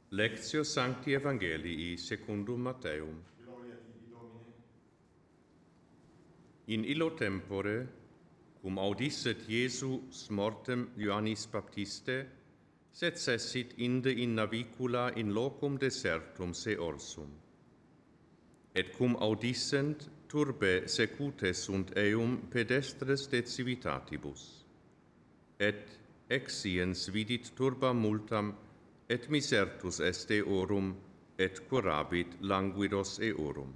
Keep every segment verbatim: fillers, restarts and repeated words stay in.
Lectio Sancti Evangelii secundum Matteum. Gloria tibi, Domine. In illo tempore, cum audisset Iesus mortem Ioannis Baptiste, sed cessit inde in navicula in locum desertum se orsum. Et cum audissent, turbe secute sunt eum pedestres de civitatibus. Et exciens vidit turba multam, et misertus est eorum, et curabit languidos eorum.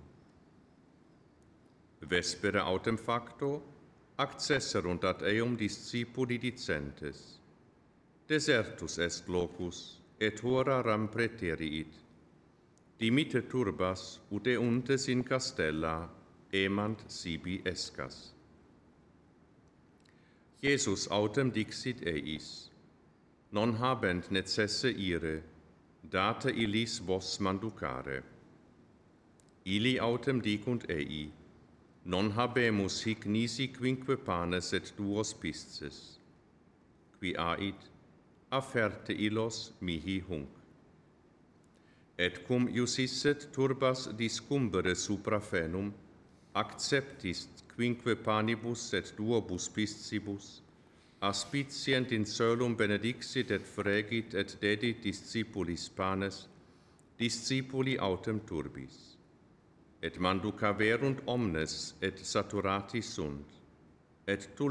Vespere autem facto, accesserunt ad eum discipuli dicentes, desertus est locus, et hora ram preteriit. Dimite turbas, ut euntes in castella, emant sibi escas. Iesus autem dixit eis, non habent necesse ire, date illis vos manducare. Ili autem dicunt ei, non habemus hic nisi quinque panes et duos pisces. Qui ait, afferte illos mihi hunc. Et cum iusisset turbas discumbere supra fenum, acceptist quinque panibus et duobus piscibus, aspicient in solum benedixit et fregit et dedit discipulis panes, discipuli autem turbis. Et manducaverunt omnes et saturati sunt, et